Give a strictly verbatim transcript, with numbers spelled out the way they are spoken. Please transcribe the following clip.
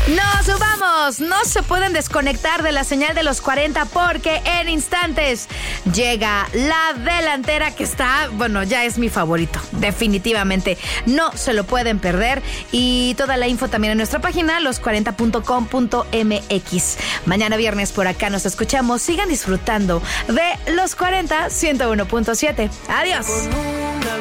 Nos vamos, no se pueden desconectar de la señal de los cuarenta porque en instantes llega la delantera que está, bueno, ya es mi favorito, definitivamente, no se lo pueden perder y toda la info también en nuestra página los cuarenta punto com punto m x. Mañana viernes por acá nos escuchamos, sigan disfrutando de Los cuarenta ciento uno punto siete. Adiós.